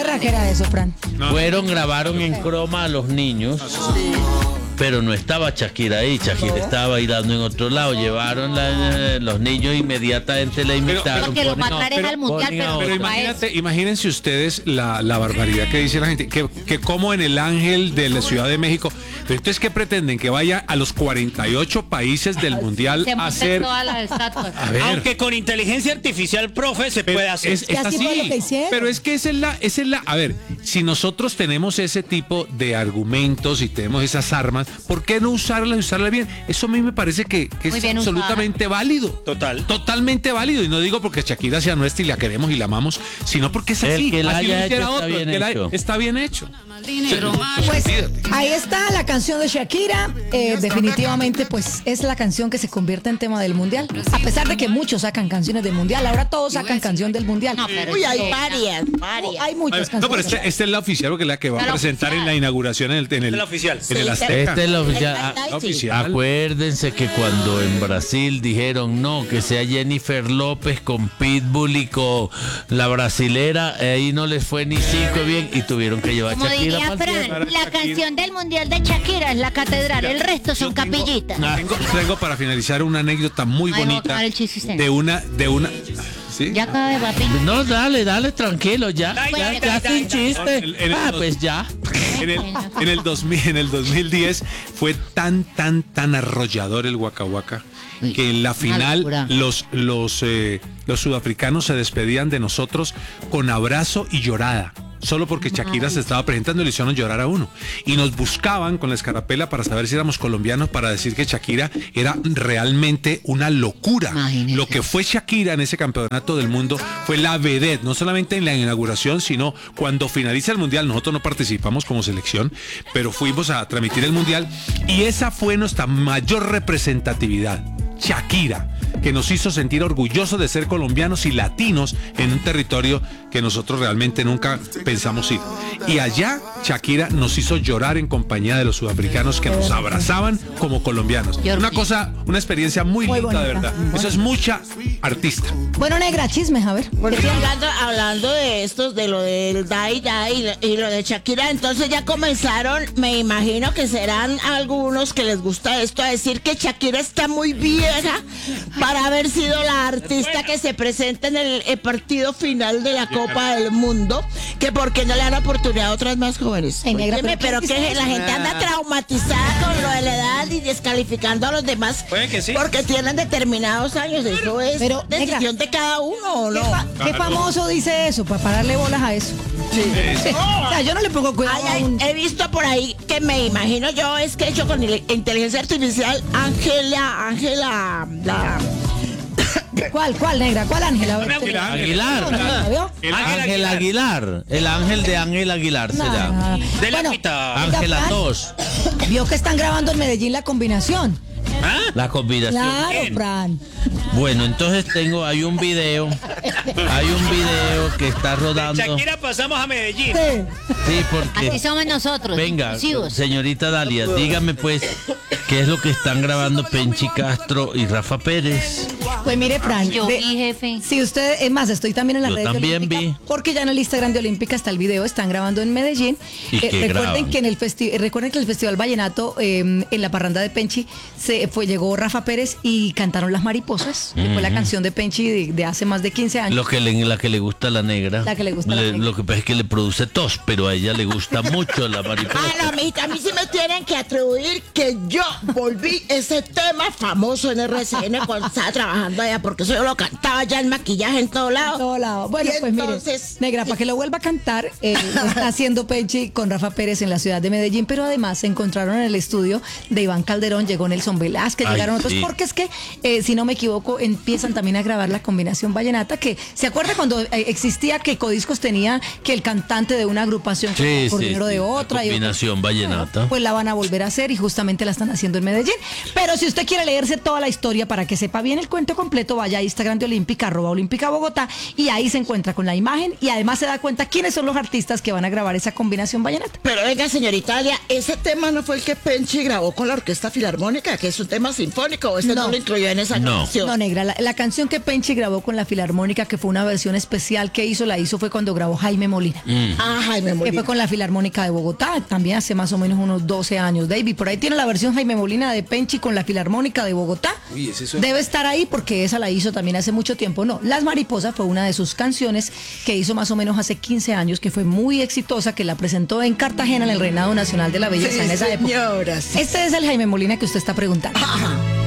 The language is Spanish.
verdad que era eso, Fran. Fueron, grabaron en croma a los niños. Pero no estaba Shakira ahí, Shakira estaba bailando en otro lado. Llevaron los niños, inmediatamente la imitaron. Porque lo más claro es al mundial, pero imagínense ustedes la barbaridad que dice la gente, que como en el Ángel de la Ciudad de México. Pero entonces, ¿qué pretenden? Que vaya a los 48 países del mundial a hacer. Todas las estatuas. A ver, aunque con inteligencia artificial, profe, se puede hacer. Es así, pero es que esa es la. A ver, si nosotros tenemos ese tipo de argumentos y tenemos esas armas, ¿por qué no usarlas y usarlas bien? Eso a mí me parece que es absolutamente válido. Totalmente válido. Y no digo porque Shakira sea nuestra y la queremos y la amamos, sino porque es así. Que la haya hecho está bien hecho. Pues ahí está la canción de Shakira. Definitivamente, pues es la canción que se convierte en tema del mundial. A pesar de que muchos sacan canciones del mundial, ahora todos sacan canción del mundial. No, pero hay varias. Hay muchas canciones. No, pero esta es la oficial, porque es la que va a presentar en la inauguración en el la oficial. En el Azteca. Esta es la oficial. Acuérdense que cuando en Brasil dijeron no, que sea Jennifer López con Pitbull y con la brasilera, ahí no les fue ni 5 bien y tuvieron que llevar a como Shakira. diría Fran, la canción del mundial de Shakira es la catedral, el resto son capillitas. Tengo para finalizar una anécdota muy bonita de una. ¿Sí? Ya acaba de papi. No, dale, tranquilo, ya sin chiste. Pues ya. En el 2010 fue tan arrollador el Waka Waka que en la final los sudafricanos se despedían de nosotros con abrazo y llorada. Solo porque Shakira se estaba presentando y le hicieron llorar a uno. Y nos buscaban con la escarapela para saber si éramos colombianos, para decir que Shakira era realmente una locura. Imagínate. Lo que fue Shakira en ese campeonato del mundo fue la vedette, no solamente en la inauguración, sino cuando finaliza el mundial. Nosotros no participamos como selección, pero fuimos a transmitir el mundial y esa fue nuestra mayor representatividad. Shakira, que nos hizo sentir orgullosos de ser colombianos y latinos en un territorio que nosotros realmente nunca pensamos ir. Y allá Shakira nos hizo llorar en compañía de los sudafricanos que nos abrazaban como colombianos. Una experiencia muy linda, bonita, de verdad. Eso es mucha artista. Bueno, negra, chismes, a ver. Hablando de estos, de lo del Dai y lo de Shakira, entonces ya comenzaron, me imagino que serán algunos que les gusta esto, a decir que Shakira está muy vieja para haber sido la artista que se presenta en el partido final de la Copa del Mundo, que por qué no le dan oportunidad a otras más jóvenes. Pero que la gente anda traumatizada con lo de la edad y descalificando a los demás. Puede que sí. Porque tienen determinados años. Eso es decisión de cada uno, ¿o no? ¿Qué famoso dice eso? Para darle bolas a eso. Sí. O sea, yo no le pongo cuidado. He visto por ahí que me imagino yo es que hecho con inteligencia artificial Ángela ¿Cuál, negra? ¿Cuál Ángela? Aguilar. Ángel Aguilar. El ángel de Ángel Aguilar se llama. De la mitad. Ángela 2. Vio que están grabando en Medellín la combinación. La combinación. Claro, Fran. Bueno, entonces hay un video que está rodando. De Shakira pasamos a Medellín. Sí, porque así somos nosotros. Venga, inclusivos. señorita Dalia, dígame pues qué es lo que están grabando Penchi Castro y Rafa Pérez. Pues mire, Fran, Yo vi, jefe. si usted, es más, estoy también en la red de también Olímpica, vi. porque ya en el Instagram de Olímpica está el video, están grabando en Medellín. Recuerden que recuerden que el Festival Vallenato, en la parranda de Penchi, llegó Rafa Pérez y cantaron Las Mariposas, que fue la canción de Penchi de hace más de 15 años. La que le gusta a la negra. La que le gusta a la negra. Lo que pasa es que le produce tos, pero a ella le gusta mucho la mariposa. No, mijita, a mí sí me tienen que atribuir que yo volví ese tema famoso en RCN cuando estaba trabajando allá, porque eso yo lo cantaba ya en maquillaje en todo lado. Bueno, y pues entonces, mire, negra, para que lo vuelva a cantar, está haciendo Penchi con Rafa Pérez en la ciudad de Medellín, pero además se encontraron en el estudio de Iván Calderón, llegó Nelson Velázquez, llegaron otros, sí. Porque es que, si no me equivoco, empiezan también a grabar la combinación vallenata, que ¿se acuerda cuando existía que Codiscos tenía que el cantante de una agrupación por dinero de otra? La combinación vallenata. Pues la van a volver a hacer y justamente la están haciendo en Medellín. Pero si usted quiere leerse toda la historia para que sepa bien el cuento completo, vaya a Instagram de Olímpica, @Olímpica Bogotá, y ahí se encuentra con la imagen y además se da cuenta quiénes son los artistas que van a grabar esa combinación vallenata. Pero venga, señorita Alia, ese tema no fue el que Penchi grabó con la Orquesta Filarmónica, que es un tema sinfónico, o ese no lo incluyó en esa canción. No, negra, la canción que Penchi grabó con la Filarmónica, que fue una versión especial que hizo, la hizo fue cuando grabó Jaime Molina. Jaime Molina. Que fue con la Filarmónica de Bogotá, también hace más o menos unos 12 años, David. Por ahí tiene la versión Jaime Molina de Penchi con la Filarmónica de Bogotá. Uy, Debe estar ahí porque esa la hizo también hace mucho tiempo. No, Las Mariposas fue una de sus canciones que hizo más o menos hace 15 años, que fue muy exitosa, que la presentó en Cartagena en el Reinado Nacional de la Belleza en esa época. Señora, sí. Este es el Jaime Molina que usted está preguntando. Ajá.